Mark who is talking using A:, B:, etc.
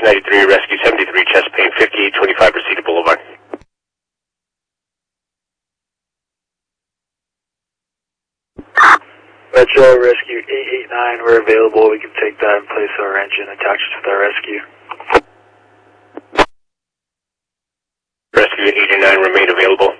A: 93, Rescue 73, chest pain 5825, proceed to Boulevard.
B: Metro Rescue 889, we're available. We can take that and place our engine attached with our rescue.
A: Rescue 889, remain available.